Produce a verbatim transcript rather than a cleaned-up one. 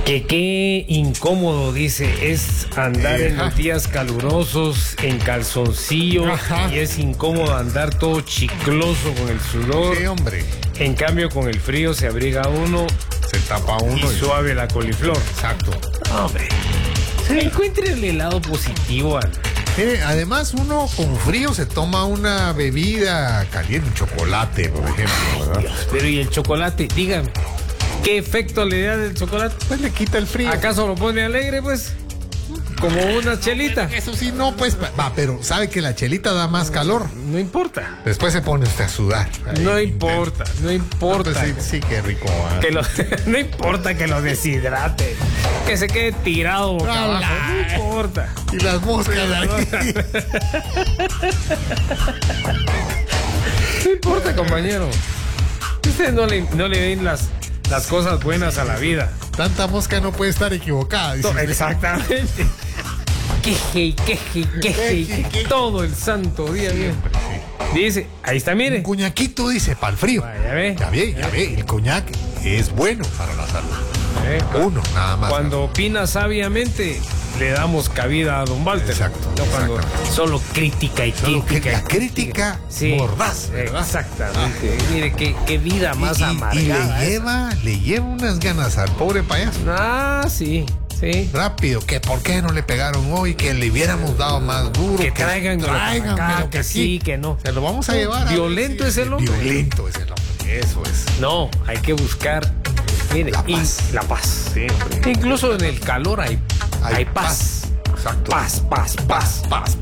Que qué incómodo, dice, es andar Eh, en los días calurosos en calzoncillo. Ajá. Y es incómodo andar todo chicloso con el sudor. Sí, hombre. En cambio, con el frío se abriga uno Se tapa uno. y y- suave la coliflor. Exacto. Hombre, encuentre el lado positivo al... Mire, además uno con frío se toma una bebida caliente, un chocolate, por ejemplo, ¿verdad? Pero ¿y el chocolate? Dígame, ¿qué efecto le da el chocolate? Pues le quita el frío. ¿Acaso lo pone alegre, pues? Como una chelita. Eso sí, no, pues, va, pero sabe que la chelita da más calor. No importa. Después se pone usted a sudar. Ahí, No intenso. importa, no importa. Pues sí, sí, qué rico. ¿Ah? Que lo, no importa que lo deshidrate, que se quede tirado boca Ala. abajo, no importa. Y las moscas aquí. No importa, compañero. Ustedes no le, no le den las, las cosas buenas a la vida. Tanta mosca no puede estar equivocada. dice. To- Exactamente. Queje, queje, queje, queje, todo el santo día. Bien. Dice, ahí está, Un mire. cuñaquito dice, para el frío. Ya ve. Ya ve, ya ve. El coñac es bueno para la salud. Eh, Uno, nada más. Cuando opina sabiamente, le damos cabida a don Walter. Exacto, No cuando exactamente. solo crítica y Solo crítica. que- la y crítica Sí, mordaz, ¿verdad? exactamente. Mire, qué, qué vida más y, y- amargada. y le esa. lleva, le lleva unas ganas al pobre payaso. Ah, sí, sí. Rápido, que por qué no le pegaron hoy, que le hubiéramos dado más duro. Que traigan tráiganmelo, que sí, que no. Se lo vamos a llevar. a- Violento es el hombre. Violento es el hombre. Eso es. No, hay que buscar. Mire, La y- paz. la paz. Incluso en el calor hay, hay, paz. Exacto. Paz, paz, paz. Paz,